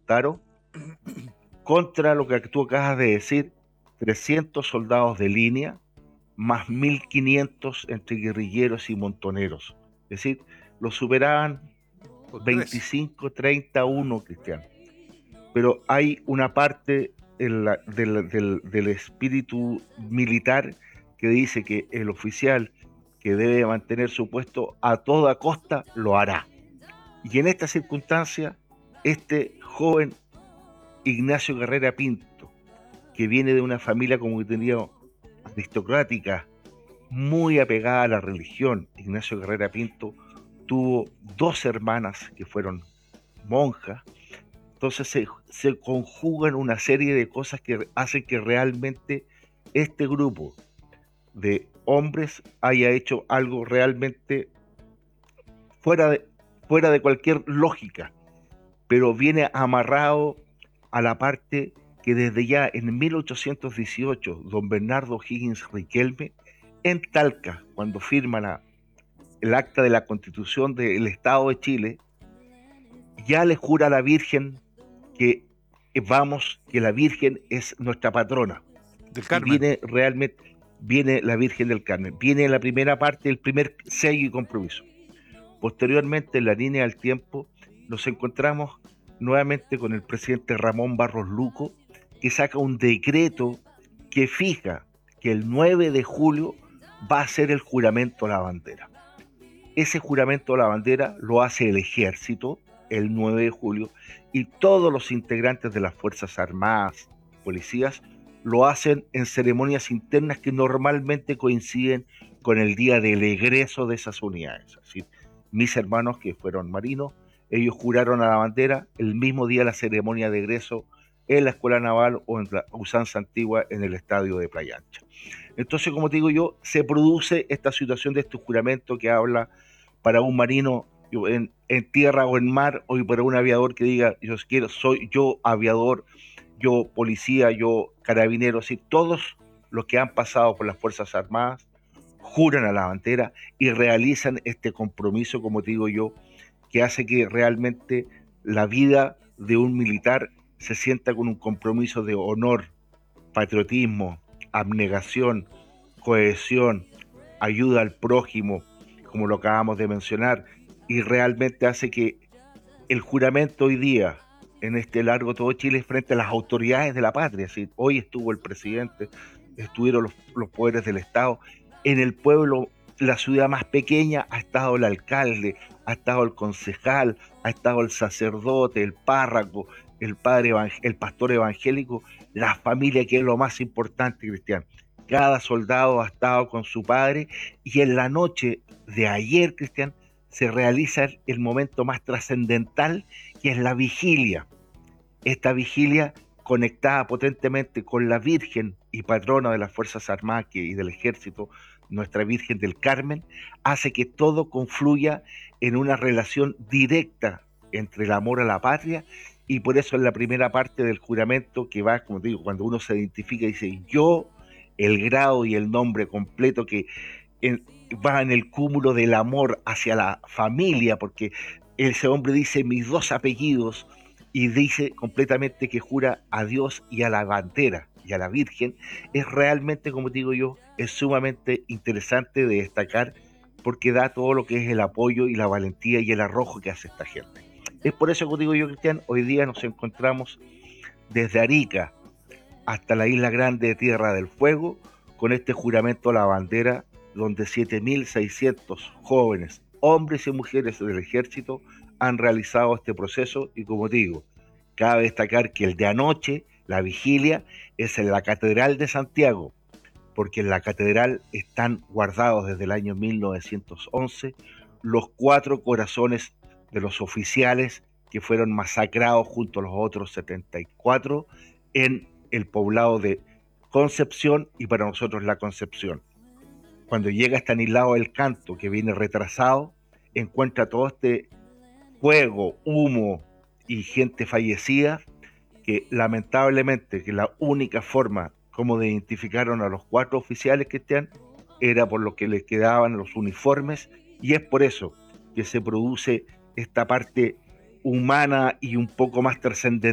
Lautaro, contra lo que tú acabas de decir, 300 soldados de línea, más 1.500 entre guerrilleros y montoneros. Es decir, lo superaban Por 3. 25, 31, Cristian. Pero hay una parte del espíritu militar que dice que el oficial que debe mantener su puesto a toda costa lo hará. Y en esta circunstancia, este joven Ignacio Carrera Pinto, que viene de una familia, como que tenía, aristocrática, muy apegada a la religión. Ignacio Carrera Pinto tuvo dos hermanas que fueron monjas. Entonces se conjugan una serie de cosas que hacen que realmente este grupo de hombres haya hecho algo realmente fuera de, fuera de cualquier lógica, pero viene amarrado a la parte que desde ya en 1818 don Bernardo Higgins Riquelme, en Talca, cuando firma el acta de la Constitución del Estado de Chile, ya le jura a la Virgen que que la Virgen es nuestra patrona. Del Y Carmen. viene la Virgen del Carmen, viene la primera parte, el primer sello y compromiso. Posteriormente, en la línea del tiempo, nos encontramos nuevamente con el presidente Ramón Barros Luco, que saca un decreto que fija que el 9 de julio va a ser el juramento a la bandera. Ese juramento a la bandera lo hace el ejército el 9 de julio y todos los integrantes de las Fuerzas Armadas, policías, lo hacen en ceremonias internas que normalmente coinciden con el día del egreso de esas unidades. Así, mis hermanos que fueron marinos, ellos juraron a la bandera el mismo día de la ceremonia de egreso en la Escuela Naval o en la usanza antigua en el estadio de Playa Ancha. Entonces, como te digo yo, se produce esta situación de este juramento que habla para un marino en tierra o en mar, o para un aviador que diga, yo quiero, soy yo aviador, yo policía, yo carabinero, así, todos los que han pasado por las Fuerzas Armadas juran a la bandera y realizan este compromiso, como te digo yo, que hace que realmente la vida de un militar se sienta con un compromiso de honor, patriotismo, abnegación, cohesión, ayuda al prójimo, como lo acabamos de mencionar, y realmente hace que el juramento hoy día, en este largo todo Chile, frente a las autoridades de la patria, ¿sí? Hoy estuvo el presidente, estuvieron los poderes del Estado, en el pueblo, la ciudad más pequeña, ha estado el alcalde, ha estado el concejal, ha estado el sacerdote, el párroco, el pastor evangélico, la familia, que es lo más importante, Cristian. Cada soldado ha estado con su padre y en la noche de ayer, Cristian, se realiza el momento más trascendental, que es la vigilia. Esta vigilia conectada potentemente con la Virgen y patrona de las Fuerzas Armadas y del Ejército, nuestra Virgen del Carmen, hace que todo confluya en una relación directa entre el amor a la patria, y por eso en la primera parte del juramento, que va, como te digo, cuando uno se identifica, dice yo, el grado y el nombre completo, que en, va en el cúmulo del amor hacia la familia, porque ese hombre dice mis dos apellidos y dice completamente que jura a Dios y a la bandera y a la Virgen. Es realmente, como digo yo, es sumamente interesante de destacar, porque da todo lo que es el apoyo y la valentía y el arrojo que hace esta gente. Es por eso que digo yo, Cristian, hoy día nos encontramos desde Arica hasta la isla grande de Tierra del Fuego, con este juramento a la bandera, donde 7.600 jóvenes, hombres y mujeres del ejército, han realizado este proceso. Y como digo, cabe destacar que el de anoche, la vigilia, es en la Catedral de Santiago, porque en la catedral están guardados desde el año 1911 los 4 corazones de los oficiales que fueron masacrados junto a los otros 74 en el poblado de Concepción, y para nosotros la Concepción. Cuando llega Estanislao del Canto, que viene retrasado, encuentra todo este fuego, humo y gente fallecida, que lamentablemente que la única forma como de identificaron a los 4 oficiales que están era por lo que les quedaban los uniformes, y es por eso que se produce esta parte humana y un poco más trascendental